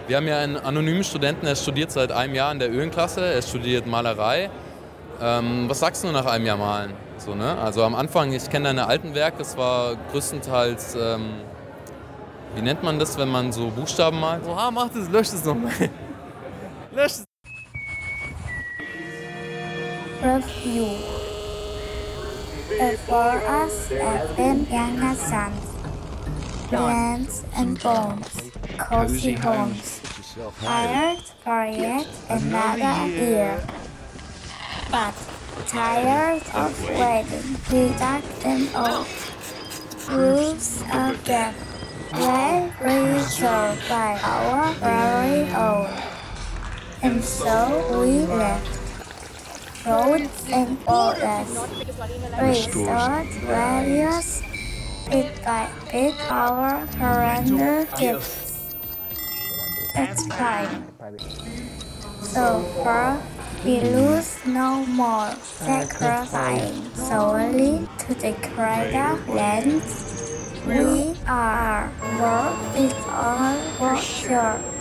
Wir haben ja einen anonymen Studenten, er studiert seit einem Jahr in der Ölenklasse, er studiert Malerei. Was sagst du nach einem Jahr Malen? So, ne? Also am Anfang, ich kenne deine alten Werke, das war größtenteils, wie nennt man das, wenn man so Buchstaben malt? Oha, mach das, lösch das nochmal. Lösch das. Review. Before us FM younger sons, lands and bones, cozy homes, hired for yet another year. But tired of waiting, we dug them out. Roofs again, well reassured by our very own. And so we left. Roads and borders, restored values, bit by bit our surrender gifts. That's fine. So far, we lose no more, sacrificing solely to the greater lands. We are worth it all for sure.